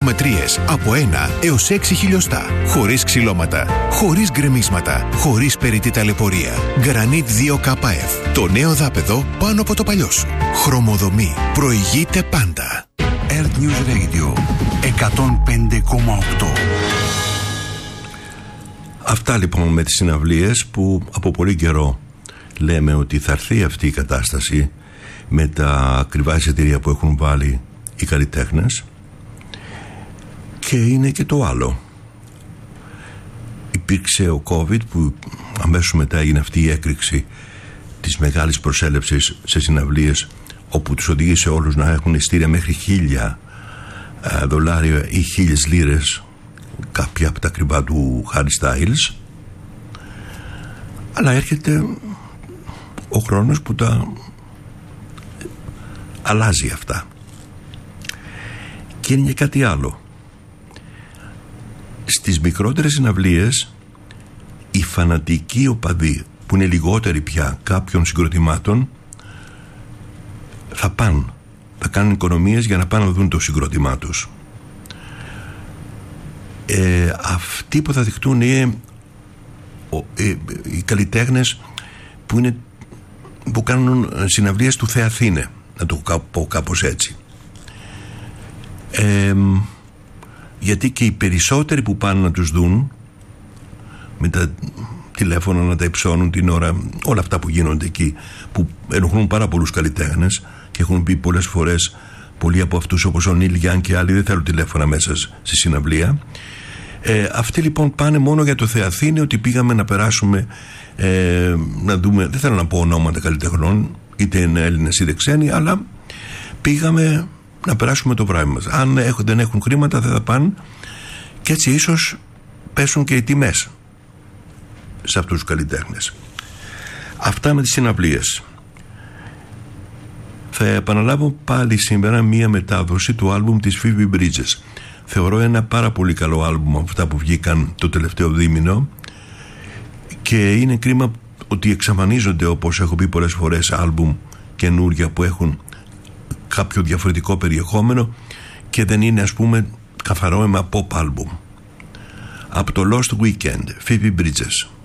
γεωμετρίες από 1 έως 6 χιλιοστά. Χωρίς ξυλώματα, χωρίς γκρεμίσματα, χωρίς περιττή ταλαιπωρία. Granit 2KF. Το νέο δάπεδο πάνω από το παλιό σου. Χρωμοδομή. Προηγείται πάντα. Earth News Radio 105,8. Αυτά λοιπόν με τις συναυλίες που από πολύ καιρό λέμε ότι θα έρθει αυτή η κατάσταση με τα ακριβά εισιτήρια που έχουν βάλει οι καλλιτέχνες. Και είναι και το άλλο. Υπήρξε ο COVID που αμέσως μετά έγινε αυτή η έκρηξη της μεγάλης προσέλευσης σε συναυλίες, όπου τους οδήγησε όλους να έχουν εισιτήρια μέχρι $1,000 ή 1,000 λίρες, κάποια από τα ακριβά του Harry Styles. Αλλά έρχεται ο χρόνος που τα αλλάζει αυτά. Και είναι και κάτι άλλο. Στις μικρότερες συναυλίες οι φανατικοί οπαδοί, που είναι λιγότεροι πια κάποιων συγκροτημάτων, θα πάνε, θα κάνουν οικονομίες για να πάνε να δουν το συγκρότημά τους. Αυτοί που θα δειχτούν είναι οι καλλιτέχνες που κάνουν συναυλίες του Θεαθήνε, να το πω κάπως έτσι. Γιατί και οι περισσότεροι που πάνε να τους δουν, με τα τηλέφωνα να τα υψώνουν την ώρα, όλα αυτά που γίνονται εκεί, που ενοχλούν πάρα πολλούς καλλιτέχνες, και έχουν πει πολλές φορές πολλοί από αυτούς, όπως ο Νίλ Γιάν και άλλοι, δεν θέλουν τηλέφωνα μέσα στη συναυλία. Αυτοί λοιπόν πάνε μόνο για το Θεαθήνε, ότι πήγαμε να περάσουμε, να δούμε, δεν θέλω να πω ονόματα καλλιτεχνών, είτε είναι Έλληνες είτε ξένοι, αλλά πήγαμε να περάσουμε το βράδυ μας. Αν δεν έχουν χρήματα δεν θα πάνε, και έτσι ίσως πέσουν και οι τιμές σε αυτούς τους καλλιτέχνες. Αυτά με τις συναυλίες. Θα επαναλάβω πάλι σήμερα μία μετάδοση του άλμπουμ της Phoebe Bridgers. Θεωρώ ένα πάρα πολύ καλό άλμπουμ από αυτά που βγήκαν το τελευταίο δίμηνο, και είναι κρίμα ότι εξαφανίζονται, όπως έχω πει πολλές φορές, άλμπουμ καινούρια που έχουν κάποιο διαφορετικό περιεχόμενο και δεν είναι, ας πούμε, καθαρό αίμα pop άλμπουμ. Από το Lost Weekend, Phoebe Bridgers.